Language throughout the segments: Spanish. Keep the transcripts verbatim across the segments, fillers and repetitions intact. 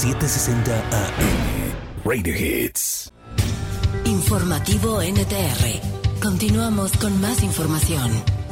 setecientos sesenta A M. Radio Hits. Informativo N T R. Continuamos con más información.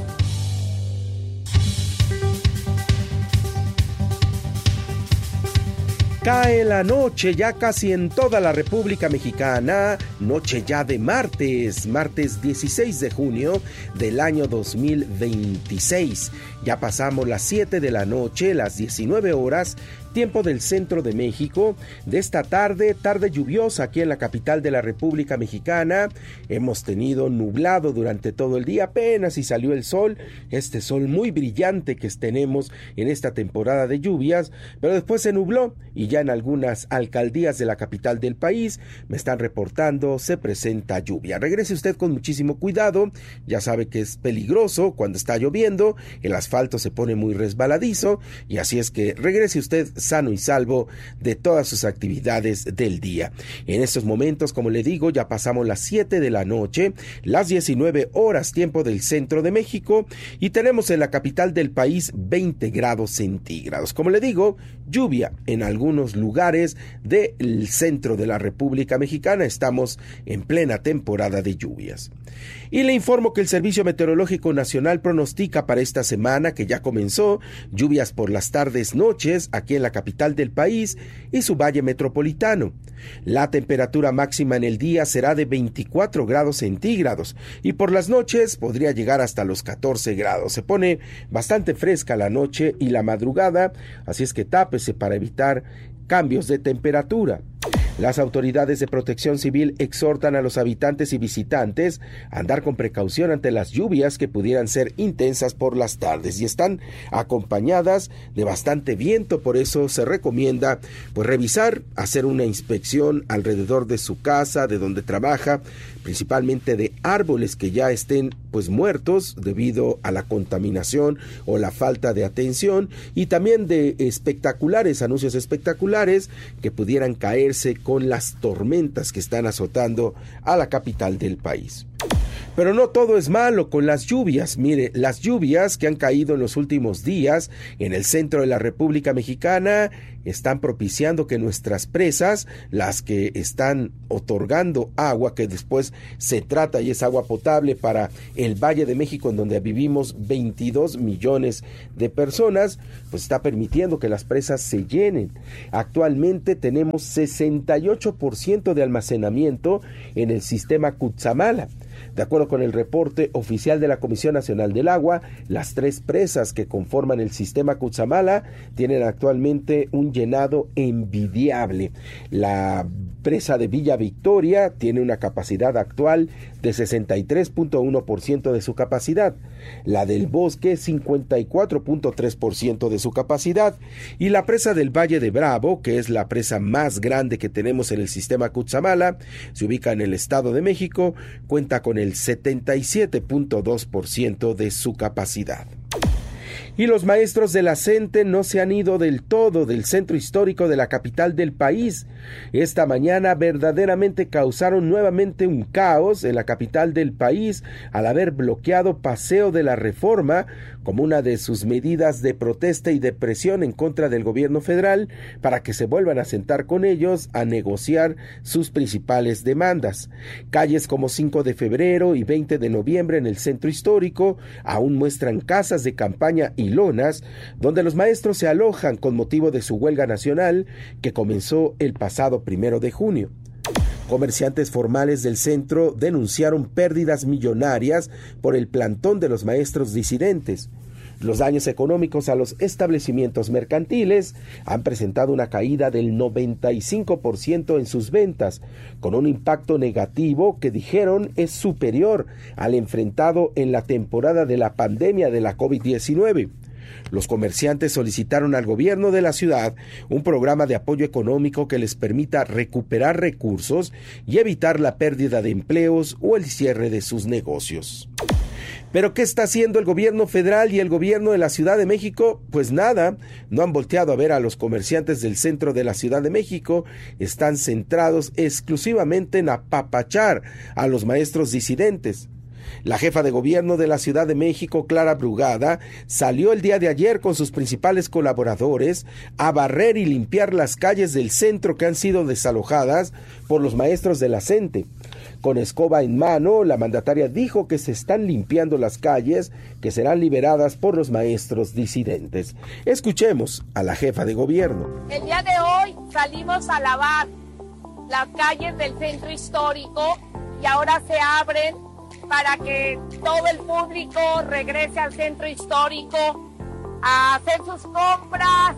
Cae la noche ya casi en toda la República Mexicana, noche ya de martes, martes dieciséis de junio del año dos mil veintiséis. Ya pasamos las siete de la noche, las diecinueve horas, tiempo del centro de México, de esta tarde, tarde lluviosa aquí en la capital de la República Mexicana. Hemos tenido nublado durante todo el día, apenas si salió el sol, este sol muy brillante que tenemos en esta temporada de lluvias, pero después se nubló y ya en algunas alcaldías de la capital del país me están reportando se presenta lluvia. Regrese usted con muchísimo cuidado, ya sabe que es peligroso cuando está lloviendo, el asfalto se pone muy resbaladizo y así es que regrese usted sano y salvo de todas sus actividades del día. En estos momentos, como le digo, ya pasamos las siete de la noche, las diecinueve horas tiempo del centro de México y tenemos en la capital del país veinte grados centígrados. Como le digo, lluvia en algunos lugares del centro de la República Mexicana. Estamos en plena temporada de lluvias. Y le informo que el Servicio Meteorológico Nacional pronostica para esta semana que ya comenzó lluvias por las tardes noches aquí en la capital del país y su valle metropolitano. La temperatura máxima en el día será de veinticuatro grados centígrados y por las noches podría llegar hasta los catorce grados. Se pone bastante fresca la noche y la madrugada, así es que tápese para evitar cambios de temperatura. Las autoridades de protección civil exhortan a los habitantes y visitantes a andar con precaución ante las lluvias que pudieran ser intensas por las tardes y están acompañadas de bastante viento, por eso se recomienda pues revisar, hacer una inspección alrededor de su casa, de donde trabaja, principalmente de árboles que ya estén pues muertos debido a la contaminación o la falta de atención y también de espectaculares, anuncios espectaculares que pudieran caerse con las tormentas que están azotando a la capital del país. Pero no todo es malo con las lluvias. Mire, las lluvias que han caído en los últimos días en el centro de la República Mexicana están propiciando que nuestras presas, las que están otorgando agua que después se trata y es agua potable para el Valle de México, en donde vivimos veintidós millones de personas, pues está permitiendo que las presas se llenen. Actualmente tenemos sesenta y ocho por ciento de almacenamiento en el sistema Cutzamala. De acuerdo con el reporte oficial de la Comisión Nacional del Agua, las tres presas que conforman el sistema Cutzamala tienen actualmente un llenado envidiable. La presa de Villa Victoria tiene una capacidad actual de sesenta y tres punto uno por ciento de su capacidad, la del Bosque cincuenta y cuatro punto tres por ciento de su capacidad y la presa del Valle de Bravo, que es la presa más grande que tenemos en el sistema Cutzamala, se ubica en el Estado de México, cuenta con el setenta y siete punto dos por ciento de su capacidad. Y los maestros de la CENTE no se han ido del todo del centro histórico de la capital del país. Esta mañana verdaderamente causaron nuevamente un caos en la capital del país al haber bloqueado Paseo de la Reforma como una de sus medidas de protesta y de presión en contra del gobierno federal para que se vuelvan a sentar con ellos a negociar sus principales demandas. Calles como cinco de febrero y veinte de noviembre en el centro histórico aún muestran casas de campaña y lonas donde los maestros se alojan con motivo de su huelga nacional que comenzó el pasado primero de junio. Comerciantes formales del centro denunciaron pérdidas millonarias por el plantón de los maestros disidentes. Los daños económicos a los establecimientos mercantiles han presentado una caída del noventa y cinco por ciento en sus ventas, con un impacto negativo que dijeron es superior al enfrentado en la temporada de la pandemia de la COVID diecinueve. Los comerciantes solicitaron al gobierno de la ciudad un programa de apoyo económico que les permita recuperar recursos y evitar la pérdida de empleos o el cierre de sus negocios. ¿Pero qué está haciendo el gobierno federal y el gobierno de la Ciudad de México? Pues nada, no han volteado a ver a los comerciantes del centro de la Ciudad de México, están centrados exclusivamente en apapachar a los maestros disidentes. La jefa de gobierno de la Ciudad de México, Clara Brugada, salió el día de ayer con sus principales colaboradores a barrer y limpiar las calles del centro que han sido desalojadas por los maestros de la CENTE. Con escoba en mano, la mandataria dijo que se están limpiando las calles que serán liberadas por los maestros disidentes. Escuchemos a la jefa de gobierno. El día de hoy salimos a lavar las calles del centro histórico y ahora se abren para que todo el público regrese al centro histórico a hacer sus compras,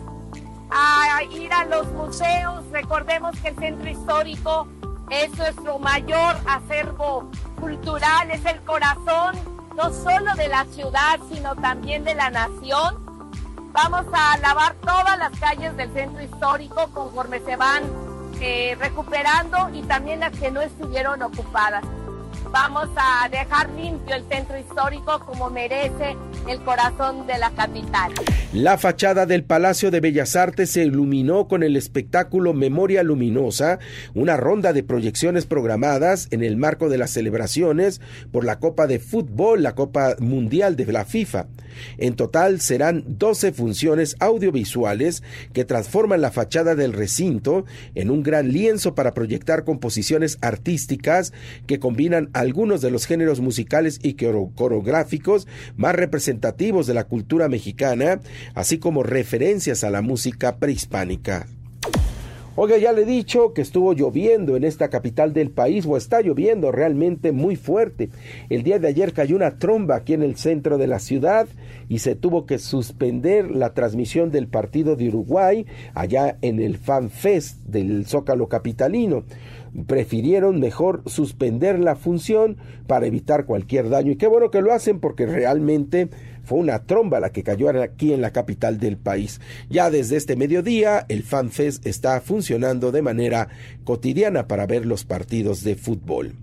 a ir a los museos. Recordemos que el centro histórico es nuestro mayor acervo cultural, es el corazón no solo de la ciudad, sino también de la nación. Vamos a lavar todas las calles del centro histórico conforme se van eh, recuperando y también las que no estuvieron ocupadas. Vamos a dejar limpio el centro histórico como merece el corazón de la capital. La fachada del Palacio de Bellas Artes se iluminó con el espectáculo Memoria Luminosa, una ronda de proyecciones programadas en el marco de las celebraciones por la Copa de Fútbol, la Copa Mundial de la FIFA. En total serán doce funciones audiovisuales que transforman la fachada del recinto en un gran lienzo para proyectar composiciones artísticas que combinan algunos de los géneros musicales y coreográficos más representativos de la cultura mexicana, así como referencias a la música prehispánica. Oiga, ya le he dicho que estuvo lloviendo en esta capital del país, o está lloviendo realmente muy fuerte. El día de ayer cayó una tromba aquí en el centro de la ciudad y se tuvo que suspender la transmisión del partido de Uruguay allá en el Fan Fest del Zócalo capitalino. Prefirieron mejor suspender la función para evitar cualquier daño, y qué bueno que lo hacen porque realmente fue una tromba la que cayó aquí en la capital del país. Ya desde este mediodía el Fan Fest está funcionando de manera cotidiana para ver los partidos de fútbol.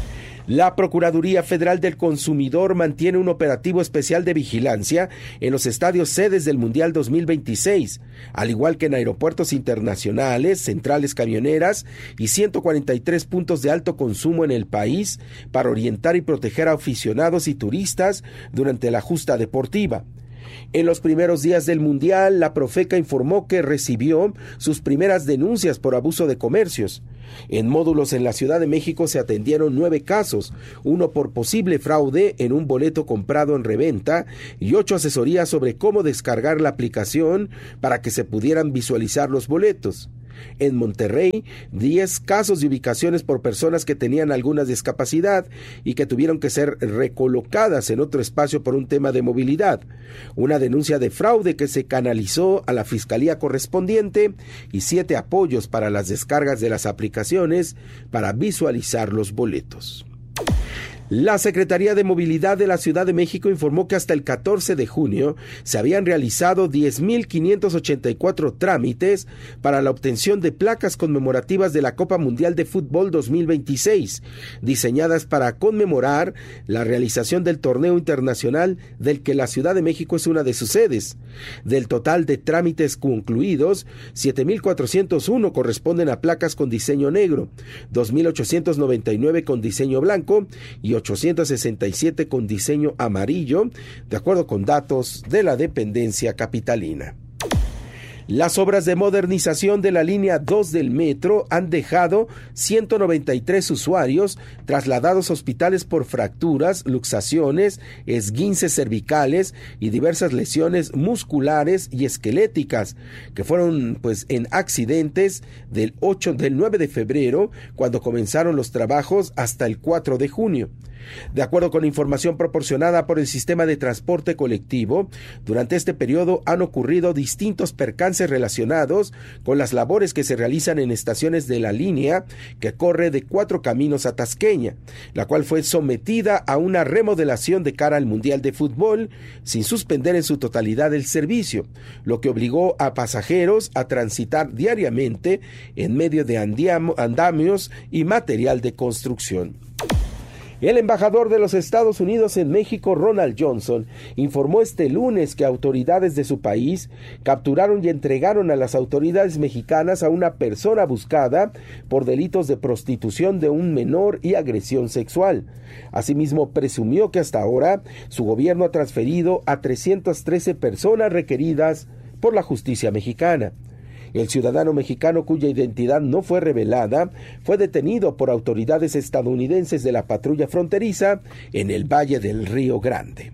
La Procuraduría Federal del Consumidor mantiene un operativo especial de vigilancia en los estadios sedes del Mundial dos mil veintiséis, al igual que en aeropuertos internacionales, centrales camioneras y ciento cuarenta y tres puntos de alto consumo en el país para orientar y proteger a aficionados y turistas durante la justa deportiva. En los primeros días del Mundial, la Profeca informó que recibió sus primeras denuncias por abuso de comercios. En módulos en la Ciudad de México se atendieron nueve casos, uno por posible fraude en un boleto comprado en reventa y ocho asesorías sobre cómo descargar la aplicación para que se pudieran visualizar los boletos. En Monterrey, diez casos de ubicaciones por personas que tenían alguna discapacidad y que tuvieron que ser recolocadas en otro espacio por un tema de movilidad. Una denuncia de fraude que se canalizó a la fiscalía correspondiente y siete apoyos para las descargas de las aplicaciones para visualizar los boletos. La Secretaría de Movilidad de la Ciudad de México informó que hasta el catorce de junio se habían realizado diez mil quinientos ochenta y cuatro trámites para la obtención de placas conmemorativas de la Copa Mundial de Fútbol dos mil veintiséis, diseñadas para conmemorar la realización del torneo internacional del que la Ciudad de México es una de sus sedes. Del total de trámites concluidos, siete mil cuatrocientos uno corresponden a placas con diseño negro, dos mil ochocientos noventa y nueve con diseño blanco y ochocientos sesenta y siete con diseño amarillo, de acuerdo con datos de la dependencia capitalina. Las obras de modernización de la línea dos del metro han dejado ciento noventa y tres usuarios trasladados a hospitales por fracturas, luxaciones, esguinces cervicales y diversas lesiones musculares y esqueléticas que fueron pues en accidentes del ocho del nueve de febrero, cuando comenzaron los trabajos, hasta el cuatro de junio. De acuerdo con información proporcionada por el sistema de transporte colectivo, durante este periodo han ocurrido distintos percances relacionados con las labores que se realizan en estaciones de la línea que corre de Cuatro Caminos a Tasqueña, la cual fue sometida a una remodelación de cara al Mundial de Fútbol sin suspender en su totalidad el servicio, lo que obligó a pasajeros a transitar diariamente en medio de andamios y material de construcción. El embajador de los Estados Unidos en México, Ronald Johnson, informó este lunes que autoridades de su país capturaron y entregaron a las autoridades mexicanas a una persona buscada por delitos de prostitución de un menor y agresión sexual. Asimismo, presumió que hasta ahora su gobierno ha transferido a trescientas trece personas requeridas por la justicia mexicana. El ciudadano mexicano, cuya identidad no fue revelada, fue detenido por autoridades estadounidenses de la patrulla fronteriza en el Valle del Río Grande.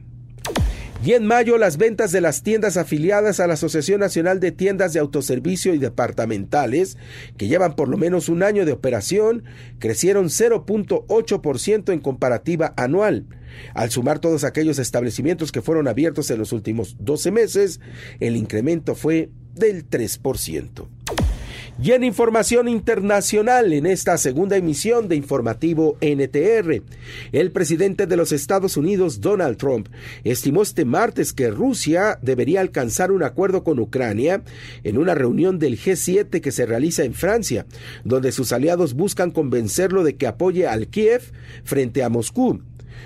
Y en mayo, las ventas de las tiendas afiliadas a la Asociación Nacional de Tiendas de Autoservicio y Departamentales, que llevan por lo menos un año de operación, crecieron cero punto ocho por ciento en comparativa anual. Al sumar todos aquellos establecimientos que fueron abiertos en los últimos doce meses, el incremento fue del tres por ciento. Y en información internacional, en esta segunda emisión de Informativo N T R, el presidente de los Estados Unidos, Donald Trump, estimó este martes que Rusia debería alcanzar un acuerdo con Ucrania en una reunión del G siete que se realiza en Francia, donde sus aliados buscan convencerlo de que apoye al Kiev frente a Moscú.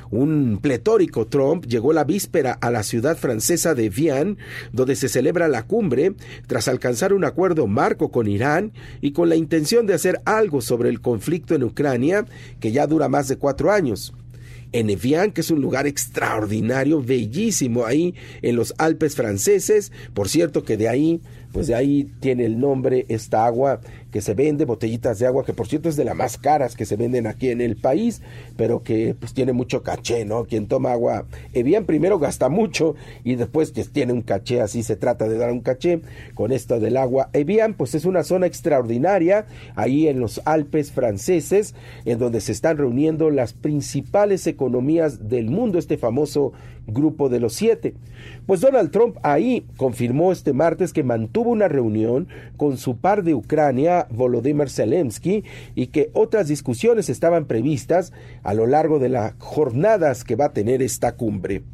Un pletórico Trump llegó la víspera a la ciudad francesa de Vienne, donde se celebra la cumbre, tras alcanzar un acuerdo marco con Irán y con la intención de hacer algo sobre el conflicto en Ucrania, que ya dura más de cuatro años. En Evian, que es un lugar extraordinario, bellísimo, ahí en los Alpes franceses. Por cierto que de ahí, pues de ahí tiene el nombre esta agua que se vende, botellitas de agua, que por cierto es de las más caras que se venden aquí en el país, pero que pues tiene mucho caché, ¿no? Quien toma agua Evian primero gasta mucho y después que tiene un caché, así se trata de dar un caché con esto del agua Evian. Pues es una zona extraordinaria ahí en los Alpes franceses, en donde se están reuniendo las principales economías del mundo, este famoso grupo de los siete. Pues Donald Trump ahí confirmó este martes que mantuvo una reunión con su par de Ucrania, Volodymyr Zelensky, y que otras discusiones estaban previstas a lo largo de las jornadas que va a tener esta cumbre.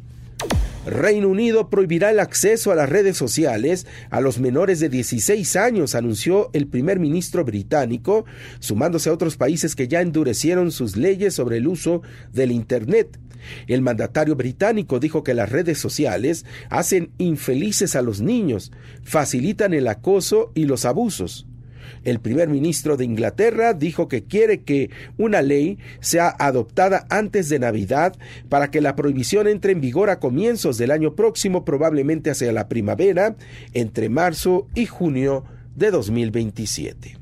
Reino Unido prohibirá el acceso a las redes sociales a los menores de dieciséis años, anunció el primer ministro británico, sumándose a otros países que ya endurecieron sus leyes sobre el uso del Internet. El mandatario británico dijo que las redes sociales hacen infelices a los niños, facilitan el acoso y los abusos. El primer ministro de Inglaterra dijo que quiere que una ley sea adoptada antes de Navidad para que la prohibición entre en vigor a comienzos del año próximo, probablemente hacia la primavera, entre marzo y junio de dos mil veintisiete.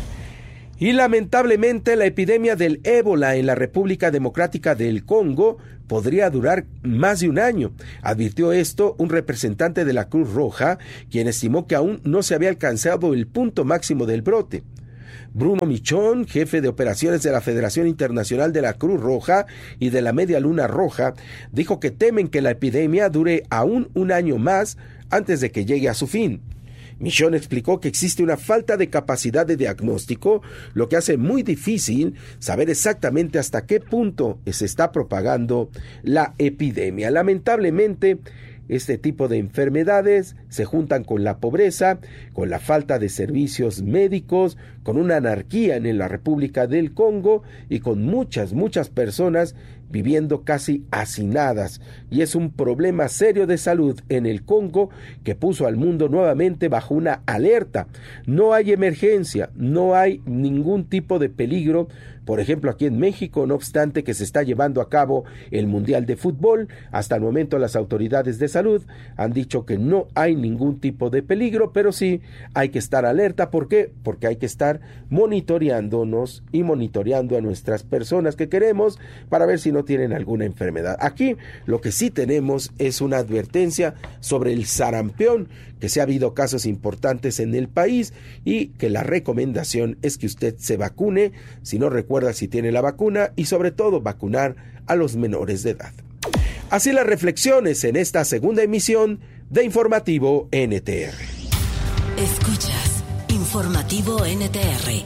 Y lamentablemente la epidemia del ébola en la República Democrática del Congo podría durar más de un año. Advirtió esto un representante de la Cruz Roja, quien estimó que aún no se había alcanzado el punto máximo del brote. Bruno Michón, jefe de operaciones de la Federación Internacional de la Cruz Roja y de la Media Luna Roja, dijo que temen que la epidemia dure aún un año más antes de que llegue a su fin. Michón explicó que existe una falta de capacidad de diagnóstico, lo que hace muy difícil saber exactamente hasta qué punto se está propagando la epidemia. Lamentablemente, este tipo de enfermedades se juntan con la pobreza, con la falta de servicios médicos, con una anarquía en la República del Congo y con muchas, muchas personas viviendo casi hacinadas. Y es un problema serio de salud en el Congo que puso al mundo nuevamente bajo una alerta. No hay emergencia, no hay ningún tipo de peligro. Por ejemplo, aquí en México, no obstante que se está llevando a cabo el Mundial de Fútbol, hasta el momento las autoridades de salud han dicho que no hay ningún tipo de peligro, pero sí hay que estar alerta. ¿Por qué? Porque hay que estar monitoreándonos y monitoreando a nuestras personas que queremos para ver si no tienen alguna enfermedad. Aquí lo que sí tenemos es una advertencia sobre el sarampión, que sí ha habido casos importantes en el país y que la recomendación es que usted se vacune, si no recuerda si tiene la vacuna, y sobre todo vacunar a los menores de edad. Así las reflexiones en esta segunda emisión de Informativo N T R. Escuchas Informativo N T R.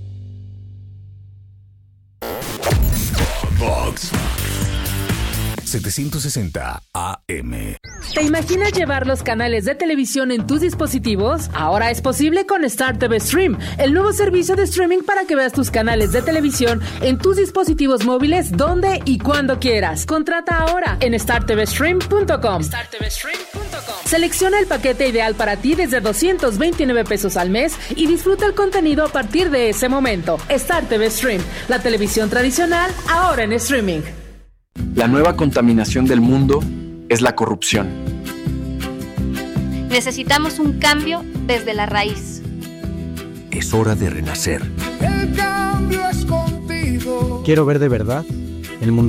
Vox setecientos sesenta A M. ¿Te imaginas llevar los canales de televisión en tus dispositivos? Ahora es posible con Star T V Stream, el nuevo servicio de streaming para que veas tus canales de televisión en tus dispositivos móviles donde y cuando quieras. Contrata ahora en star t v stream punto com. star t v stream punto com. Selecciona el paquete ideal para ti desde doscientos veintinueve pesos al mes y disfruta el contenido a partir de ese momento. Star T V Stream, la televisión tradicional ahora en streaming. La nueva contaminación del mundo es la corrupción. Necesitamos un cambio desde la raíz. Es hora de renacer. El cambio es contigo. Quiero ver de verdad el mundo